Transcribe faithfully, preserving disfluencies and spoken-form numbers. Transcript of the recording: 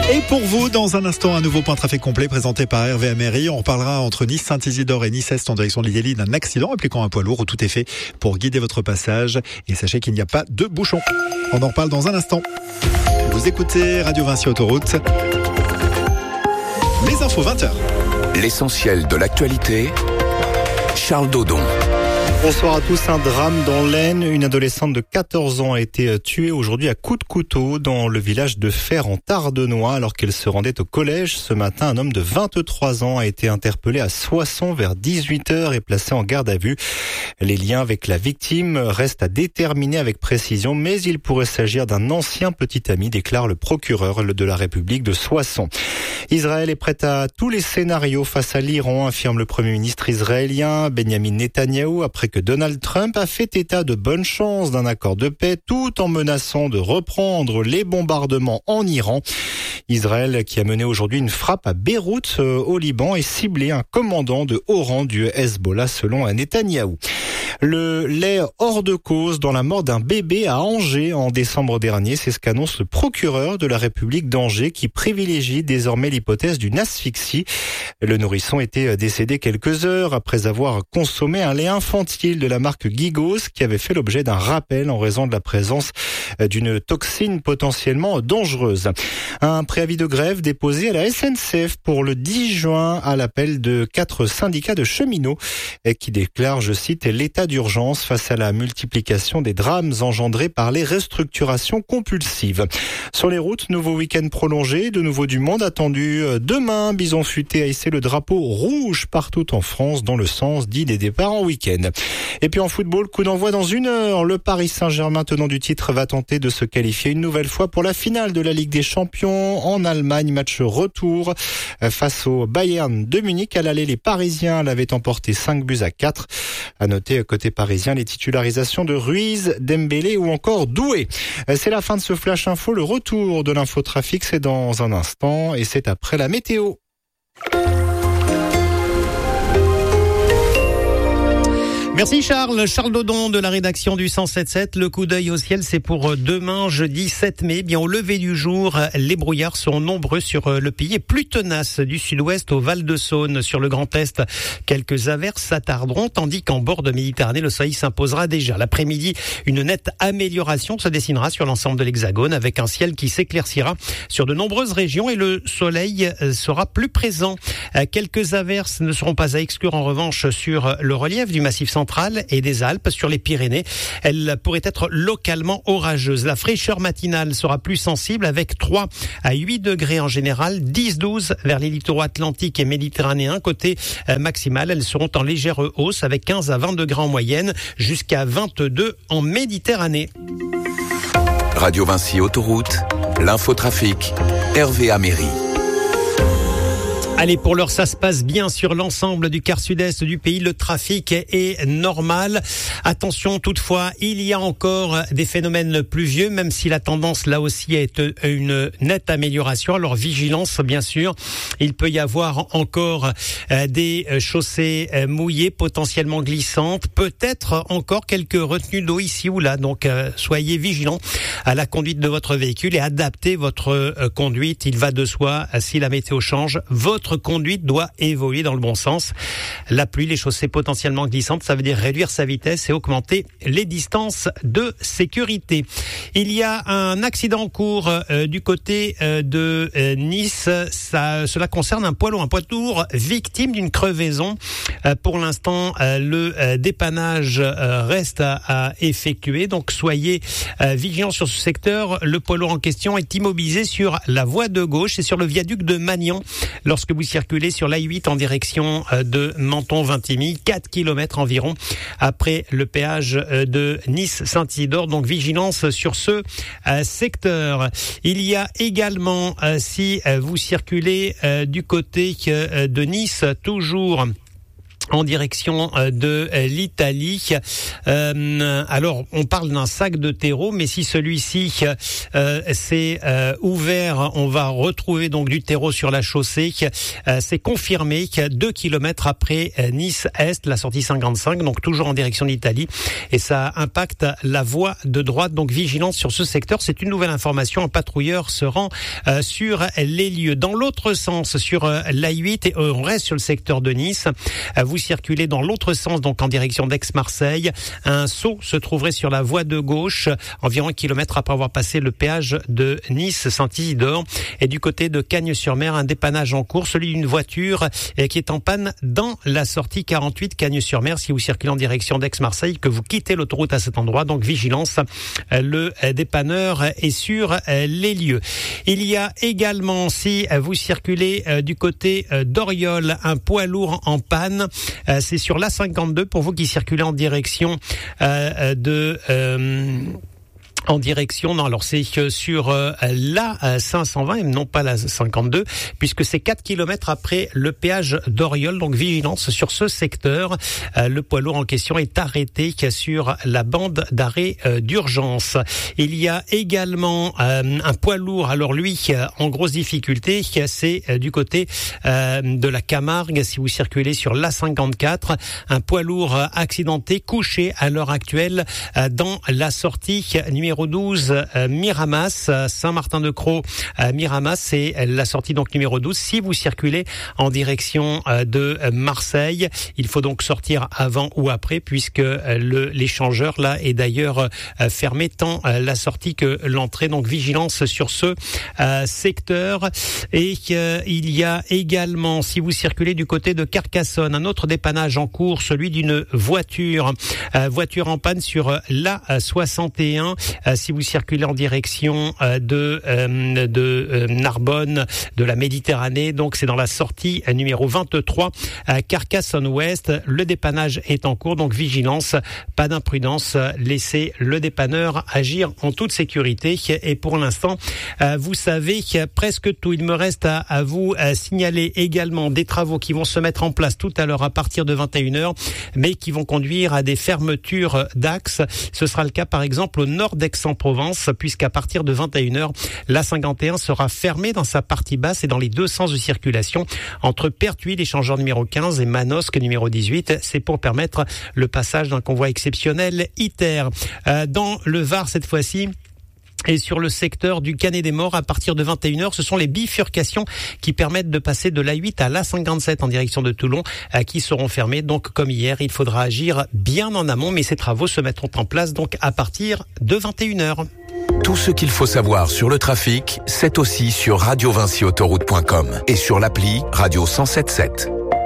Et pour vous, dans un instant, un nouveau point de trafic complet présenté par Hervé Améry. On reparlera entre Nice, Saint-Isidore et Nice-Est en direction de l'Ily d'un accident impliquant un poids lourd où tout est fait pour guider votre passage. Et sachez qu'il n'y a pas de bouchon. On en reparle dans un instant. Vous écoutez Radio Vinci Autoroute. Les infos vingt heures. L'essentiel de l'actualité, Charles Dodon. Bonsoir à tous. Un drame dans l'Aisne. Une adolescente de quatorze ans a été tuée aujourd'hui à coups de couteau dans le village de Fer en Tardenois alors qu'elle se rendait au collège. Ce matin, un homme de vingt-trois ans a été interpellé à Soissons vers dix-huit heures et placé en garde à vue. Les liens avec la victime restent à déterminer avec précision, mais il pourrait s'agir d'un ancien petit ami, déclare le procureur de la République de Soissons. Israël est prêt à tous les scénarios face à l'Iran, affirme le Premier ministre israélien Benjamin Netanyahou, après que Donald Trump a fait état de bonnes chances d'un accord de paix tout en menaçant de reprendre les bombardements en Iran. Israël qui a mené aujourd'hui une frappe à Beyrouth euh, au Liban et ciblé un commandant de haut rang du Hezbollah selon Netanyahou. Le lait hors de cause dans la mort d'un bébé à Angers en décembre dernier, c'est ce qu'annonce le procureur de la République d'Angers qui privilégie désormais l'hypothèse d'une asphyxie. Le nourrisson était décédé quelques heures après avoir consommé un lait infantile de la marque Gigos qui avait fait l'objet d'un rappel en raison de la présence d'une toxine potentiellement dangereuse. Un préavis de grève déposé à la S N C F pour le dix juin à l'appel de quatre syndicats de cheminots qui déclarent, je cite, l'état d'urgence face à la multiplication des drames engendrés par les restructurations compulsives. Sur les routes, nouveau week-end prolongé, de nouveau du monde attendu demain. Bison Futé a hissé le drapeau rouge partout en France dans le sens dit des départs en week-end. Et puis en football, coup d'envoi dans une heure. Le Paris Saint-Germain, tenant du titre, va tenter de se qualifier une nouvelle fois pour la finale de la Ligue des Champions en Allemagne. Match retour face au Bayern de Munich. À l'aller, les Parisiens l'avaient emporté cinq buts à quatre. À noter côté parisien les titularisations de Ruiz, Dembélé ou encore Doué. C'est la fin de ce Flash Info. Le retour de l'infotrafic, c'est dans un instant et c'est après la météo. Merci Charles. Charles Dodon de la rédaction du cent sept sept. Le coup d'œil au ciel, c'est pour demain, jeudi sept mai. Bien au lever du jour, les brouillards sont nombreux sur le pays et plus tenaces du sud-ouest au Val-de-Saône. Sur le Grand Est, quelques averses s'attarderont, tandis qu'en bord de Méditerranée, le soleil s'imposera déjà. L'après-midi, une nette amélioration se dessinera sur l'ensemble de l'Hexagone avec un ciel qui s'éclaircira sur de nombreuses régions et le soleil sera plus présent. Quelques averses ne seront pas à exclure en revanche sur le relief du Massif central et des Alpes. Sur les Pyrénées, elle pourrait être localement orageuse. La fraîcheur matinale sera plus sensible avec trois à huit degrés en général, dix douze vers les littoraux atlantiques et méditerranéens. Côté maximal, elles seront en légère hausse avec quinze à vingt degrés en moyenne, jusqu'à vingt-deux en Méditerranée. Radio Vinci Autoroute, l'infotrafic, Hervé Améry. Allez, pour l'heure, ça se passe bien sur l'ensemble du quart sud-est du pays. Le trafic est normal. Attention, toutefois, il y a encore des phénomènes pluvieux, même si la tendance, là aussi, est une nette amélioration. Alors, vigilance, bien sûr. Il peut y avoir encore des chaussées mouillées, potentiellement glissantes. Peut-être encore quelques retenues d'eau ici ou là. Donc, soyez vigilants à la conduite de votre véhicule et adaptez votre conduite. Il va de soi, si la météo change, votre Votre conduite doit évoluer dans le bon sens. La pluie, les chaussées potentiellement glissantes, ça veut dire réduire sa vitesse et augmenter les distances de sécurité. Il y a un accident en cours euh, du côté euh, de euh, Nice. Ça, cela concerne un poids lourd, un poids lourd victime d'une crevaison. Euh, pour l'instant, euh, le euh, dépannage euh, reste à, à effectuer. Donc soyez euh, vigilants sur ce secteur. Le poids lourd en question est immobilisé sur la voie de gauche et sur le viaduc de Magnan. Lorsque vous circulez sur l'A huit en direction de Menton-Vintimille, quatre kilomètres environ après le péage de Nice-Saint-Isidore. Donc vigilance sur ce euh, secteur. Il y a également, euh, si euh, vous circulez euh, du côté euh, de Nice, toujours en direction de l'Italie. Euh, alors, on parle d'un sac de terreau, mais si celui-ci euh, s'est euh, ouvert, on va retrouver donc du terreau sur la chaussée. Euh, c'est confirmé que deux kilomètres après Nice-Est, la sortie cinquante-cinq, donc toujours en direction de l'Italie, et ça impacte la voie de droite. Donc, vigilance sur ce secteur. C'est une nouvelle information. Un patrouilleur se rend euh, sur les lieux. Dans l'autre sens, sur euh, l'A huit, et euh, on reste sur le secteur de Nice. Euh, vous circulez dans l'autre sens, donc en direction d'Aix-Marseille. Un saut se trouverait sur la voie de gauche, environ un kilomètre après avoir passé le péage de Nice-Saint-Isidore. Et du côté de Cagnes-sur-Mer, un dépannage en cours, celui d'une voiture qui est en panne dans la sortie quarante-huit Cagnes-sur-Mer. Si vous circulez en direction d'Aix-Marseille, que vous quittez l'autoroute à cet endroit, donc vigilance, le dépanneur est sur les lieux. Il y a également, si vous circulez du côté d'Oriol, un poids lourd en panne. C'est sur l'A cinquante-deux pour vous qui circulez en direction euh, de... Euh En direction, non, alors c'est sur euh, la euh, cinq cent vingt et non pas la cinquante-deux, puisque c'est quatre kilomètres après le péage d'Oriol, donc vigilance sur ce secteur. Euh, le poids lourd en question est arrêté sur la bande d'arrêt euh, d'urgence. Il y a également euh, un poids lourd, alors lui, en grosse difficulté, c'est euh, du côté euh, de la Camargue, si vous circulez sur l'A cinquante-quatre, un poids lourd accidenté, couché à l'heure actuelle euh, dans la sortie numéro douze, euh, Miramas, Saint-Martin-de-Croix, euh, Miramas, c'est la sortie donc numéro douze. Si vous circulez en direction euh, de Marseille, il faut donc sortir avant ou après, puisque euh, le l'échangeur là est d'ailleurs euh, fermé, tant euh, la sortie que l'entrée. Donc vigilance sur ce euh, secteur. Et euh, il y a également, si vous circulez du côté de Carcassonne, un autre dépannage en cours, celui d'une voiture, euh, voiture en panne sur euh, l'A soixante et un. Euh, si vous circulez en direction euh, de, euh, de euh, Narbonne, de la Méditerranée, donc c'est dans la sortie euh, numéro vingt-trois, euh, Carcassonne-Ouest. Le dépannage est en cours, donc vigilance, pas d'imprudence, laissez le dépanneur agir en toute sécurité. Et pour l'instant, euh, vous savez qu'il y a presque tout. Il me reste à, à vous euh, signaler également des travaux qui vont se mettre en place tout à l'heure à partir de vingt et une heures, mais qui vont conduire à des fermetures d'axes. Ce sera le cas par exemple au nord d'Aix-en-Provence, puisqu'à partir de vingt et une heures, l'A cinquante et un sera fermée dans sa partie basse et dans les deux sens de circulation entre Pertuis, l'échangeur numéro quinze, et Manosque numéro dix-huit. C'est pour permettre le passage d'un convoi exceptionnel ITER. Euh, dans le Var cette fois-ci, et sur le secteur du Canet-des-Morts, à partir de vingt et une heures, ce sont les bifurcations qui permettent de passer de l'A huit à l'A cinquante-sept en direction de Toulon, euh, qui seront fermées. Donc, comme hier, il faudra agir bien en amont, mais ces travaux se mettront en place donc à partir de vingt et une heures. Tout ce qu'il faut savoir sur le trafic, c'est aussi sur radio vinci autoroute point com et sur l'appli Radio cent sept sept.